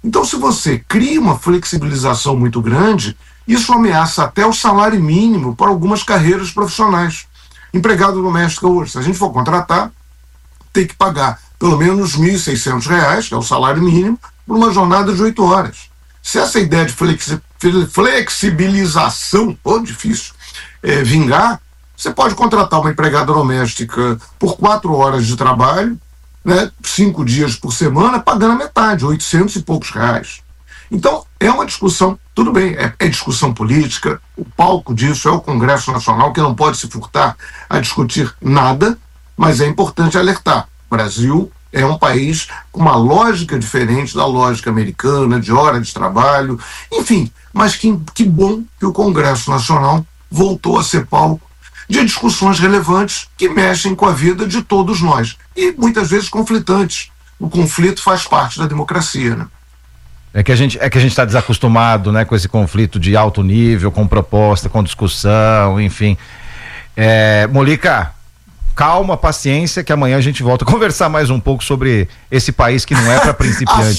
Então, se você cria uma flexibilização muito grande, isso ameaça até o salário mínimo para algumas carreiras profissionais. Empregado doméstico hoje, se a gente for contratar, tem que pagar pelo menos R$ 1.600, que é o salário mínimo, por uma jornada de 8 horas. Se essa ideia de flexibilização, difícil, vingar, você pode contratar uma empregada doméstica por 4 horas de trabalho, né, 5 dias por semana, pagando a metade, 800 e poucos reais. Então, é uma discussão, tudo bem, é discussão política, o palco disso é o Congresso Nacional, que não pode se furtar a discutir nada, mas é importante alertar. O Brasil é um país com uma lógica diferente da lógica americana, de hora de trabalho, enfim, mas que bom que o Congresso Nacional voltou a ser palco de discussões relevantes que mexem com a vida de todos nós, e muitas vezes conflitantes. O conflito faz parte da democracia, né? É que a gente está desacostumado, né, com esse conflito de alto nível, com proposta, com discussão, enfim. Molica, calma, paciência, que amanhã a gente volta a conversar mais um pouco sobre esse país que não é para principiantes.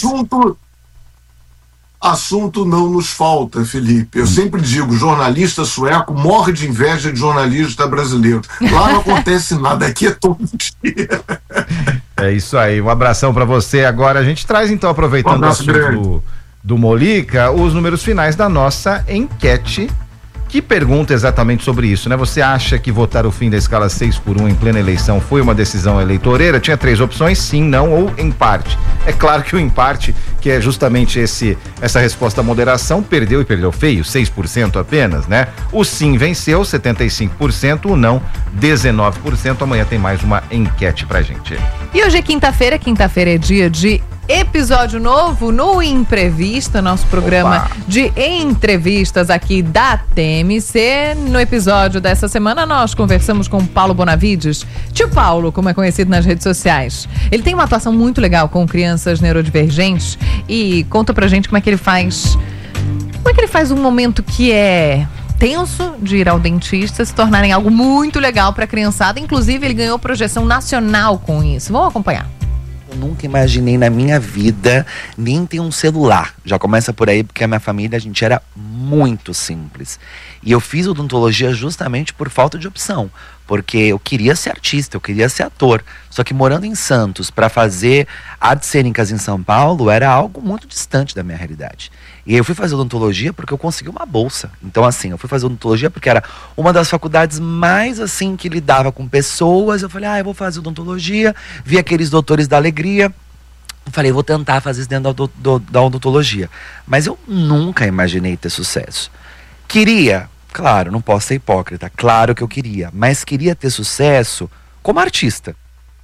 Assunto não nos falta, Felipe. Eu sempre digo, jornalista sueco morre de inveja de jornalista brasileiro. Lá não acontece nada, aqui é todo dia. É isso aí, um abração para você. Agora a gente traz então, aproveitando o assunto do Molica, os números finais da nossa enquete, que pergunta exatamente sobre isso, né? Você acha que votar o fim da escala 6x1 em plena eleição foi uma decisão eleitoreira? Tinha 3 opções, sim, não ou empate. É claro que o empate, que é justamente essa resposta à moderação, perdeu e perdeu feio, 6% apenas, né? O sim venceu, 75%, o não, 19%. Amanhã tem mais uma enquete pra gente. E hoje é quinta-feira é dia de episódio novo no Imprevista, nosso programa de entrevistas aqui da TMC. No episódio dessa semana nós conversamos com o Paulo Bonavides, tio Paulo, como é conhecido nas redes sociais. Ele tem uma atuação muito legal com crianças neurodivergentes e conta pra gente como é que ele faz um momento que é tenso de ir ao dentista se tornarem algo muito legal pra criançada. Inclusive ele ganhou projeção nacional com isso. Vamos acompanhar. Eu nunca imaginei na minha vida nem ter um celular. Já começa por aí, porque a minha família, a gente era muito simples. E eu fiz odontologia justamente por falta de opção. Porque eu queria ser artista, eu queria ser ator. Só que morando em Santos, para fazer artes cênicas em São Paulo, era algo muito distante da minha realidade. E aí eu fui fazer odontologia porque eu consegui uma bolsa. Então, assim, eu fui fazer odontologia porque era uma das faculdades mais, assim, que lidava com pessoas. Eu falei, eu vou fazer odontologia. Vi aqueles doutores da alegria. Eu falei, vou tentar fazer isso dentro da odontologia. Mas eu nunca imaginei ter sucesso. Queria, claro, não posso ser hipócrita, claro que eu queria. Mas queria ter sucesso como artista.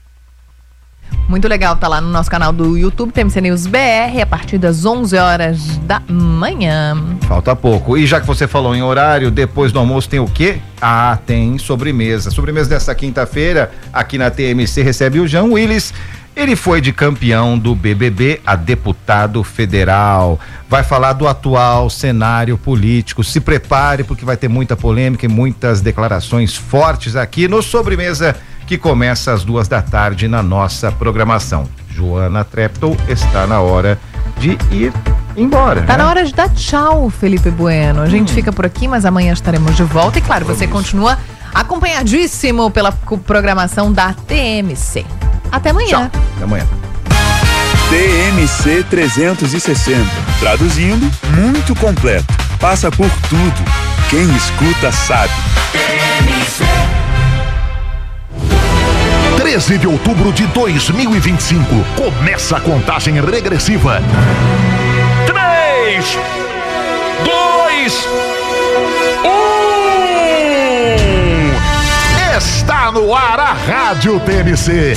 Muito legal, tá lá no nosso canal do YouTube, TMC News BR, a partir das 11 horas da manhã. Falta pouco. E já que você falou em horário, depois do almoço tem o quê? Tem sobremesa. Sobremesa dessa quinta-feira, aqui na TMC, recebe o Jean Willis. Ele foi de campeão do BBB a deputado federal. Vai falar do atual cenário político. Se prepare, porque vai ter muita polêmica e muitas declarações fortes aqui no Sobremesa, que começa às 14h na nossa programação. Joana Treptow, está na hora de ir embora. Tá, né? Na hora de dar tchau, Felipe Bueno. A gente fica por aqui, mas amanhã estaremos de volta. E claro, você continua acompanhadíssimo pela programação da TMC. Até amanhã. Tchau. Até amanhã. TMC 360. Traduzindo, muito completo. Passa por tudo. Quem escuta sabe. TMC. 13 de outubro de 2025. Começa a contagem regressiva. 3, 2, 1. Está no ar a Rádio TMC.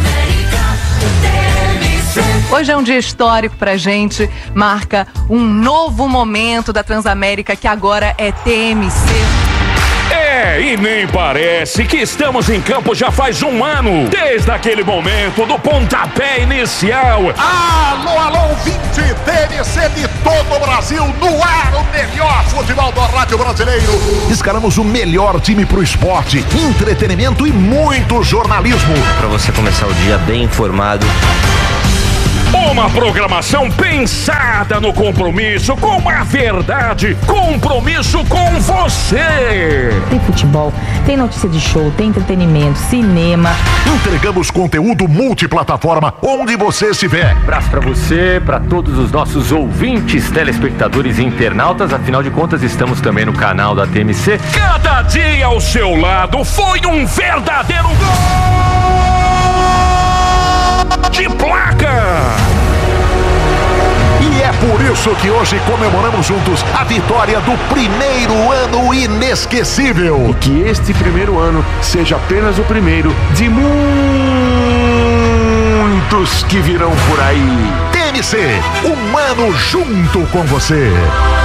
Hoje é um dia histórico pra gente, marca um novo momento da Transamérica, que agora é TMC. E nem parece que estamos em campo já faz um ano, desde aquele momento do pontapé inicial. Alô, ouvinte TMC de todo o Brasil, no ar o melhor futebol do rádio brasileiro. Escalamos o melhor time pro esporte, entretenimento e muito jornalismo. Pra você começar o dia bem informado. Uma programação pensada no compromisso com a verdade, compromisso com você. Tem futebol, tem notícia de show, tem entretenimento, cinema. Entregamos conteúdo multiplataforma onde você estiver. Abraço pra você, pra todos os nossos ouvintes, telespectadores e internautas. Afinal de contas, estamos também no canal da TMC. Cada dia ao seu lado foi um verdadeiro gol de placa. E é por isso que hoje comemoramos juntos a vitória do primeiro ano inesquecível. E que este primeiro ano seja apenas o primeiro de muitos que virão por aí. TMC, um ano junto com você.